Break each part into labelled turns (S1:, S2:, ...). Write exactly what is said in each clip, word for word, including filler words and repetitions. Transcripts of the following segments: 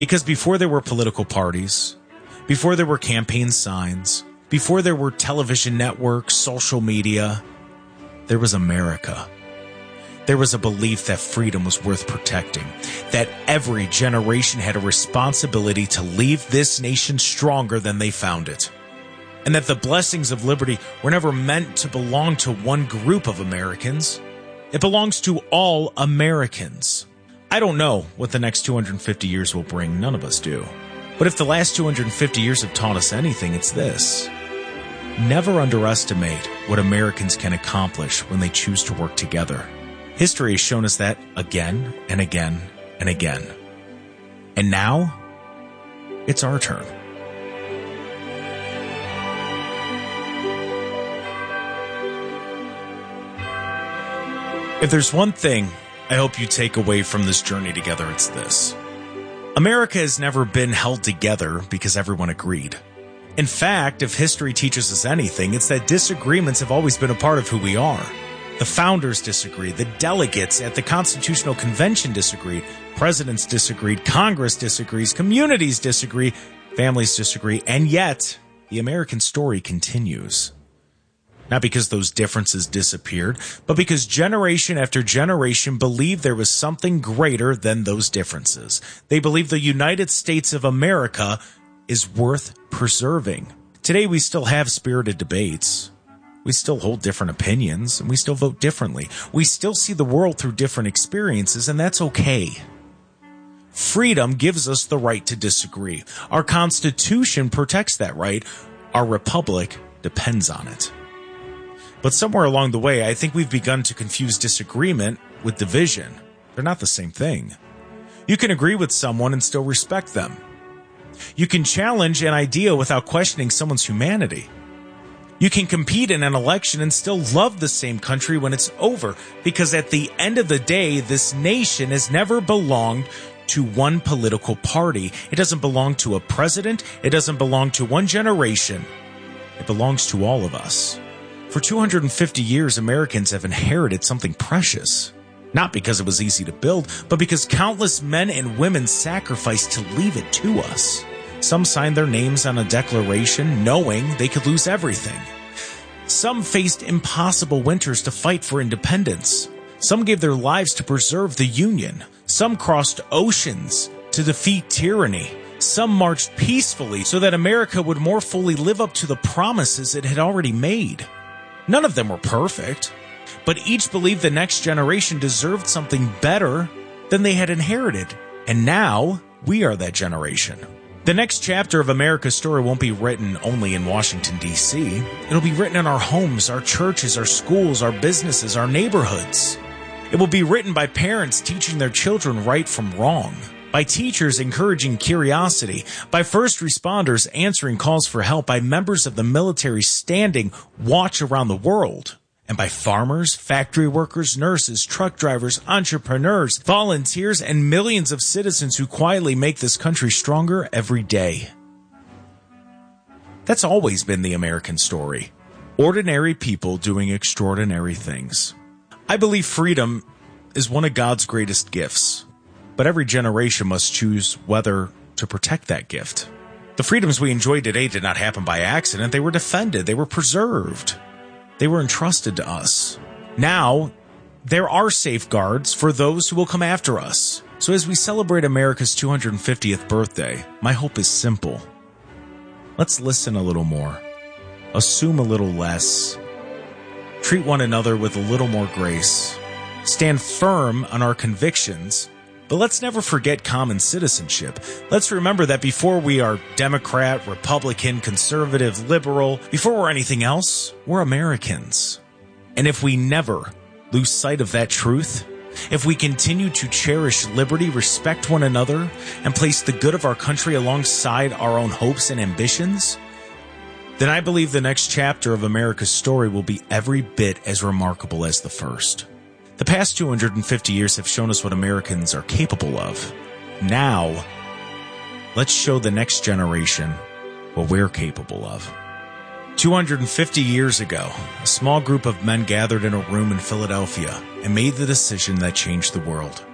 S1: Because before there were political parties, before there were campaign signs, before there were television networks, social media, there was America. There was a belief that freedom was worth protecting, that every generation had a responsibility to leave this nation stronger than they found it, and that the blessings of liberty were never meant to belong to one group of Americans. It belongs to all Americans. I don't know what the next two hundred fifty years will bring. None of us do. But if the last two hundred fifty years have taught us anything, it's this. Never underestimate what Americans can accomplish when they choose to work together. History has shown us that again and again and again. And now, it's our turn. If there's one thing I hope you take away from this journey together, it's this. America has never been held together because everyone agreed. In fact, if history teaches us anything, it's that disagreements have always been a part of who we are. The founders disagreed, the delegates at the Constitutional Convention disagreed, presidents disagreed, Congress disagrees, communities disagree, families disagree, and yet the American story continues. Not because those differences disappeared, but because generation after generation believed there was something greater than those differences. They believed the United States of America is worth preserving. Today we still have spirited debates. We still hold different opinions, and we still vote differently. We still see the world through different experiences, and that's okay. Freedom gives us the right to disagree. Our Constitution protects that right. Our republic depends on it. But somewhere along the way, I think we've begun to confuse disagreement with division. They're not the same thing. You can agree with someone and still respect them. You can challenge an idea without questioning someone's humanity. You can compete in an election and still love the same country when it's over, because at the end of the day, this nation has never belonged to one political party. It doesn't belong to a president. It doesn't belong to one generation. It belongs to all of us. For two hundred fifty years, Americans have inherited something precious. Not because it was easy to build, but because countless men and women sacrificed to leave it to us. Some signed their names on a declaration knowing they could lose everything. Some faced impossible winters to fight for independence. Some gave their lives to preserve the Union. Some crossed oceans to defeat tyranny. Some marched peacefully so that America would more fully live up to the promises it had already made. None of them were perfect, but each believed the next generation deserved something better than they had inherited. And now, we are that generation. The next chapter of America's story won't be written only in Washington, D C It'll be written in our homes, our churches, our schools, our businesses, our neighborhoods. It will be written by parents teaching their children right from wrong, by teachers encouraging curiosity, by first responders answering calls for help, by members of the military standing watch around the world, and by farmers, factory workers, nurses, truck drivers, entrepreneurs, volunteers, and millions of citizens who quietly make this country stronger every day. That's always been the American story. Ordinary people doing extraordinary things. I believe freedom is one of God's greatest gifts. But every generation must choose whether to protect that gift. The freedoms we enjoy today did not happen by accident. They were defended. They were preserved. They were entrusted to us. Now, there are safeguards for those who will come after us. So as we celebrate America's two hundred fiftieth birthday, my hope is simple. Let's listen a little more. Assume a little less. Treat one another with a little more grace. Stand firm on our convictions. But let's never forget common citizenship. Let's remember that before we are Democrat, Republican, conservative, liberal, before we're anything else, we're Americans. And if we never lose sight of that truth, if we continue to cherish liberty, respect one another, and place the good of our country alongside our own hopes and ambitions, then I believe the next chapter of America's story will be every bit as remarkable as the first. The past two hundred fifty years have shown us what Americans are capable of. Now, let's show the next generation what we're capable of. two hundred fifty years ago, a small group of men gathered in a room in Philadelphia and made the decision that changed the world.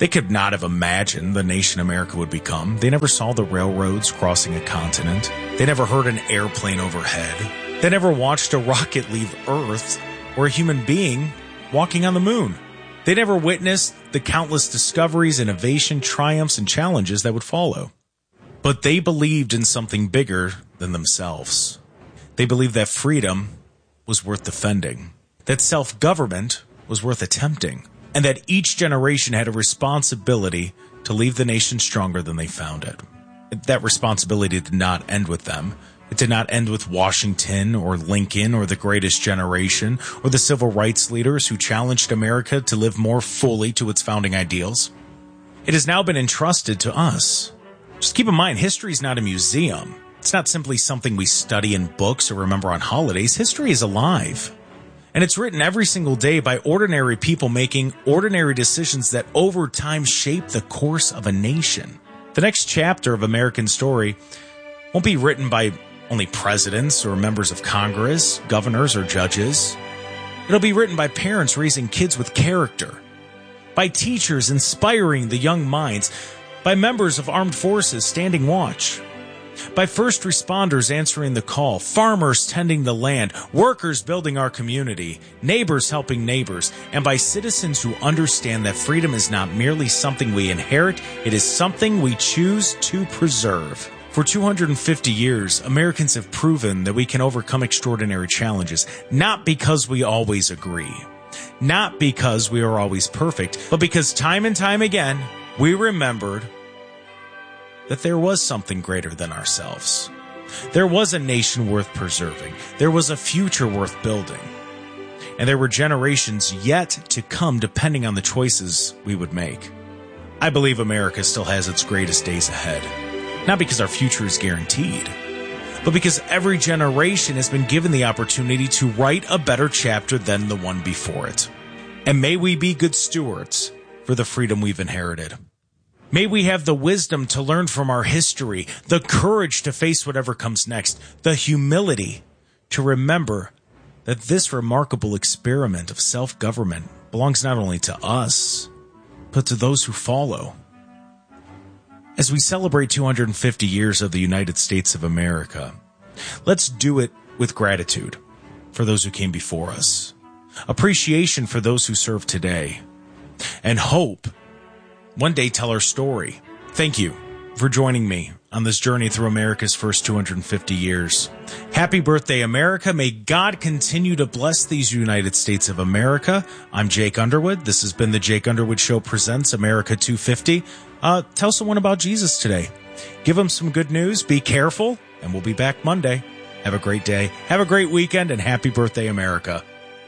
S1: They could not have imagined the nation America would become. They never saw the railroads crossing a continent. They never heard an airplane overhead. They never watched a rocket leave Earth or a human being walking on the moon. They never witnessed the countless discoveries, innovation, triumphs, and challenges that would follow. But they believed in something bigger than themselves. They believed that freedom was worth defending, that self-government was worth attempting, and that each generation had a responsibility to leave the nation stronger than they found it. That responsibility did not end with them. It did not end with Washington or Lincoln or the Greatest Generation or the civil rights leaders who challenged America to live more fully to its founding ideals. It has now been entrusted to us. Just keep in mind, history is not a museum. It's not simply something we study in books or remember on holidays. History is alive. And it's written every single day by ordinary people making ordinary decisions that over time shape the course of a nation. The next chapter of American story won't be written by only presidents or members of Congress, governors or judges. It'll be written by parents raising kids with character, by teachers inspiring the young minds, by members of armed forces standing watch, by first responders answering the call, farmers tending the land, workers building our community, neighbors helping neighbors, and by citizens who understand that freedom is not merely something we inherit, it is something we choose to preserve. For two hundred fifty years, Americans have proven that we can overcome extraordinary challenges, not because we always agree, not because we are always perfect, but because time and time again, we remembered that there was something greater than ourselves. There was a nation worth preserving. There was a future worth building. And there were generations yet to come depending on the choices we would make. I believe America still has its greatest days ahead. Not because our future is guaranteed, but because every generation has been given the opportunity to write a better chapter than the one before it. And may we be good stewards for the freedom we've inherited. May we have the wisdom to learn from our history, the courage to face whatever comes next, the humility to remember that this remarkable experiment of self-government belongs not only to us, but to those who follow. As we celebrate two hundred fifty years of the United States of America, let's do it with gratitude for those who came before us, appreciation for those who serve today, and hope one day tell our story. Thank you for joining me on this journey through America's first two hundred fifty years. Happy birthday, America. May God continue to bless these United States of America. I'm Jake Underwood. This has been the Jake Underwood Show presents America two fifty. Uh, tell someone about Jesus today. Give them some good news. Be careful, and we'll be back Monday. Have a great day. Have a great weekend, and happy birthday, America.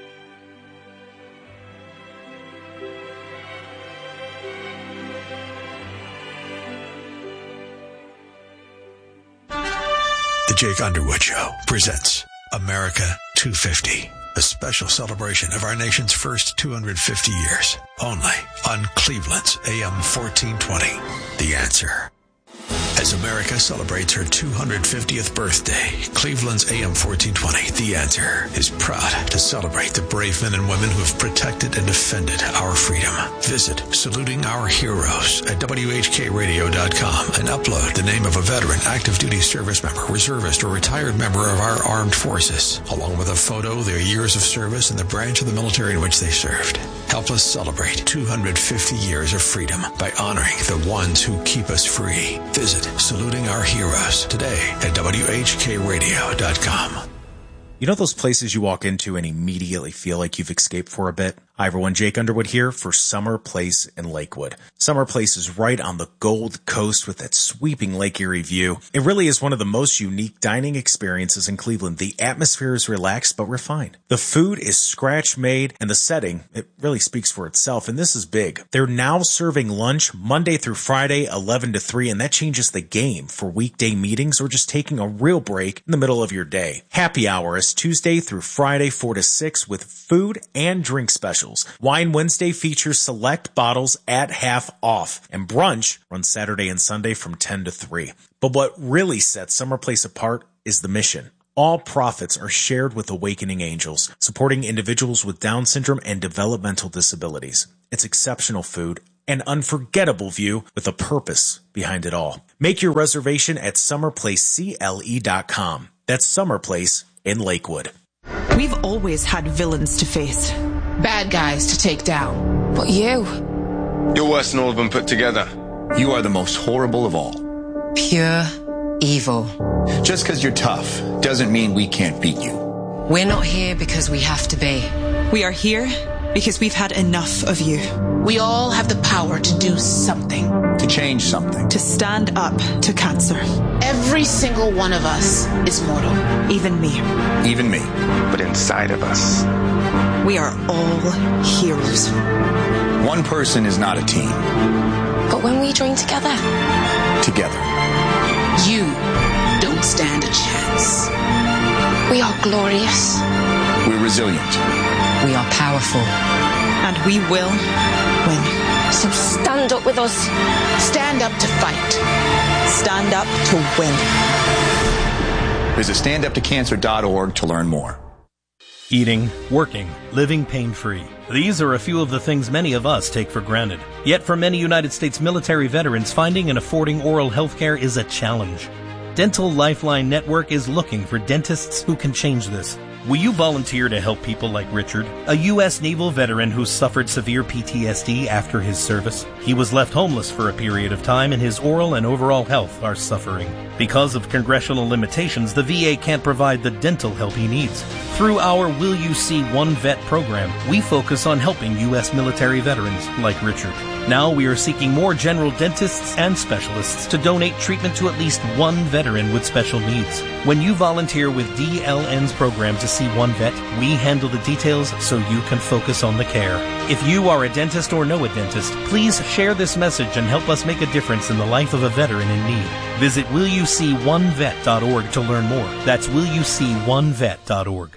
S2: The Jake Underwood Show presents America two fifty, a special celebration of our nation's first two hundred fifty years, only on Cleveland's A M fourteen twenty. The Answer. As America celebrates her two hundred fiftieth birthday, Cleveland's A M fourteen twenty, The Answer, is proud to celebrate the brave men and women who have protected and defended our freedom. Visit Saluting Our Heroes at W H K radio dot com and upload the name of a veteran, active duty service member, reservist, or retired member of our armed forces, along with a photo, their years of service, and the branch of the military in which they served. Help us celebrate two hundred fifty years of freedom by honoring the ones who keep us free. Visit Saluting Our Heroes today at W H K radio dot com.
S1: You know those places you walk into and immediately feel like you've escaped for a bit? Hi everyone, Jake Underwood here for Summer Place in Lakewood. Summer Place is right on the Gold Coast with that sweeping Lake Erie view. It really is one of the most unique dining experiences in Cleveland. The atmosphere is relaxed but refined. The food is scratch-made, and the setting, it really speaks for itself, and this is big. They're now serving lunch Monday through Friday, eleven to three, and that changes the game for weekday meetings or just taking a real break in the middle of your day. Happy hour is Tuesday through Friday, four to six, with food and drink specials. Wine Wednesday features select bottles at half off, and brunch runs Saturday and Sunday from ten to three. But what really sets Summer Place apart is the mission. All profits are shared with Awakening Angels, supporting individuals with Down syndrome and developmental disabilities. It's exceptional food, an unforgettable view with a purpose behind it all. Make your reservation at summer place C L E dot com. That's Summer Place in Lakewood.
S3: We've always had villains to face.
S4: Bad guys to take down.
S5: But you...
S6: You're worse than all of them put together.
S7: You are the most horrible of all.
S5: Pure evil.
S7: Just because you're tough doesn't mean we can't beat you.
S5: We're not here because we have to be.
S3: We are here because we've had enough of you.
S4: We all have the power to do something.
S7: To change something.
S3: To stand up to cancer.
S4: Every single one of us is mortal.
S3: Even me.
S7: Even me.
S6: But inside of us,
S3: we are all heroes.
S7: One person is not a team.
S5: But when we join together...
S7: Together.
S4: You don't stand a chance.
S5: We are glorious.
S7: We're resilient.
S5: We are powerful.
S3: And we will win.
S5: So stand up with us.
S4: Stand up to fight.
S3: Stand up to win.
S7: Visit stand up to cancer dot org to learn more.
S8: Eating, working, living pain-free. These are a few of the things many of us take for granted. Yet for many United States military veterans, finding and affording oral health care is a challenge. Dental Lifeline Network is looking for dentists who can change this. Will you volunteer to help people like Richard, a U S Naval veteran who suffered severe P T S D after his service? He was left homeless for a period of time, and his oral and overall health are suffering. Because of congressional limitations, the V A can't provide the dental help he needs. Through our Will You See One Vet program, we focus on helping U S military veterans like Richard. Now we are seeking more general dentists and specialists to donate treatment to at least one veteran with special needs. When you volunteer with D L N's program to see one vet, we handle the details so you can focus on the care. If you are a dentist or know a dentist, please share this message and help us make a difference in the life of a veteran in need. Visit will you see one vet dot org to learn more. That's will you see one vet dot org.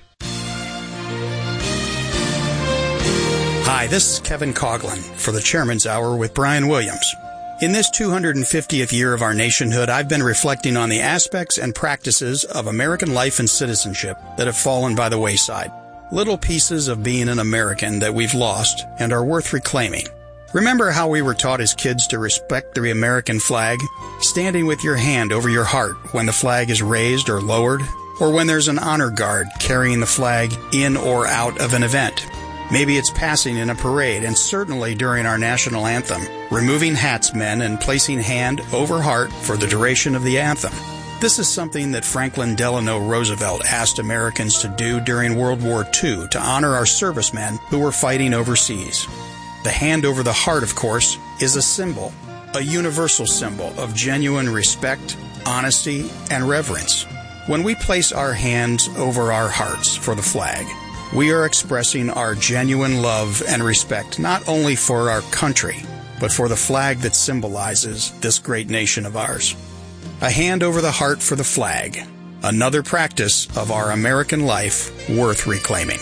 S9: Hi, this is Kevin Coughlin for the Chairman's Hour with Brian Williams. In this two hundred fiftieth year of our nationhood, I've been reflecting on the aspects and practices of American life and citizenship that have fallen by the wayside. Little pieces of being an American that we've lost and are worth reclaiming. Remember how we were taught as kids to respect the American flag? Standing with your hand over your heart when the flag is raised or lowered, or when there's an honor guard carrying the flag in or out of an event. Maybe it's passing in a parade, and certainly during our national anthem, removing hats, men, and placing hand over heart for the duration of the anthem. This is something that Franklin Delano Roosevelt asked Americans to do during World War Two to honor our servicemen who were fighting overseas. The hand over the heart, of course, is a symbol, a universal symbol of genuine respect, honesty, and reverence. When we place our hands over our hearts for the flag, we are expressing our genuine love and respect not only for our country, but for the flag that symbolizes this great nation of ours. A hand over the heart for the flag, another practice of our American life worth reclaiming.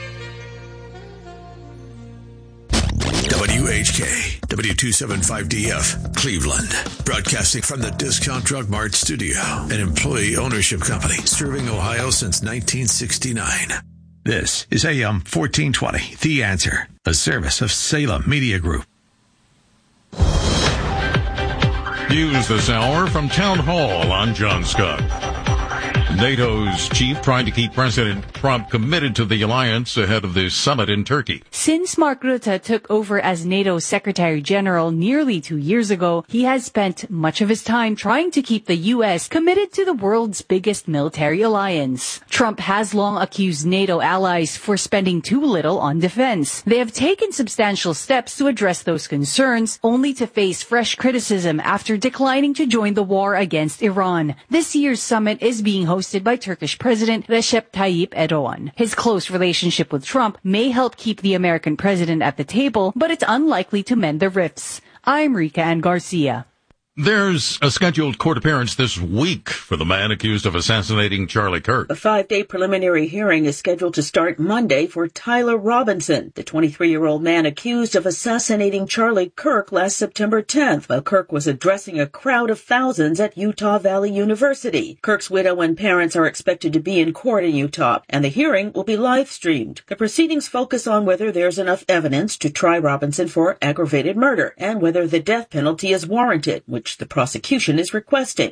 S2: W H K, W two seventy-five D F, Cleveland. Broadcasting from the Discount Drug Mart studio, an employee ownership company serving Ohio since nineteen sixty-nine. This is A M fourteen twenty, The Answer, a service of Salem Media Group.
S10: News this hour from Town Hall. I'm John Scott. NATO's chief trying to keep President Trump committed to the alliance ahead of the summit in Turkey.
S11: Since Mark Rutte took over as NATO Secretary General nearly two years ago, he has spent much of his time trying to keep the U S committed to the world's biggest military alliance. Trump has long accused NATO allies for spending too little on defense. They have taken substantial steps to address those concerns, only to face fresh criticism after declining to join the war against Iran. This year's summit is being hosted by Turkish President Recep Tayyip Erdogan. His close relationship with Trump may help keep the American president at the table, but it's unlikely to mend the rifts. I'm Rika Ann Garcia.
S10: There's a scheduled court appearance this week for the man accused of assassinating Charlie Kirk.
S12: A five-day preliminary hearing is scheduled to start Monday for Tyler Robinson, the twenty-three-year-old man accused of assassinating Charlie Kirk last September tenth while Kirk was addressing a crowd of thousands at Utah Valley University. Kirk's widow and parents are expected to be in court in Utah, and the hearing will be live-streamed. The proceedings focus on whether there's enough evidence to try Robinson for aggravated murder and whether the death penalty is warranted, which the prosecution is requesting.